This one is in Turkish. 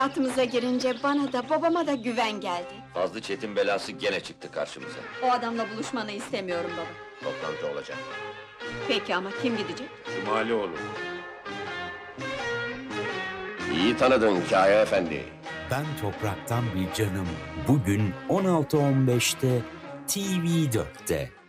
Hayatımıza girince bana da babama da güven geldi. Fazlı Çetin belası gene çıktı karşımıza. O adamla buluşmanı istemiyorum baba. Toplantı olacak. Peki ama kim gidecek? Cumali İyi tanıdın Kaya Efendi. Ben Topraktan Bir Canım. Bugün 16.15'te TV4'te.